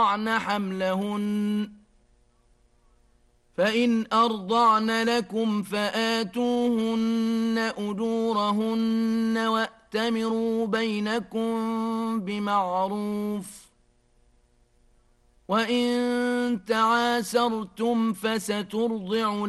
حملهن فإن أرضعن لكم فآتوهن أجورهن وأتمروا بينكم بمعروف وإن تعاسرتم فسترضع